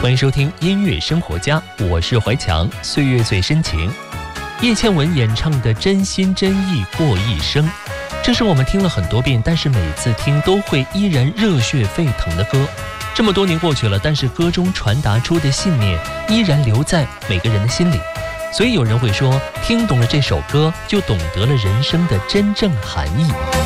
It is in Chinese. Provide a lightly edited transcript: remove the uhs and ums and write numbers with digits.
欢迎收听音乐生活家，我是怀强。岁月最深情，叶倩文演唱的《真心真意过一生》，这是我们听了很多遍，但是每次听都会依然热血沸腾的歌。这么多年过去了，但是歌中传达出的信念依然留在每个人的心里。所以有人会说，听懂了这首歌，就懂得了人生的真正含义。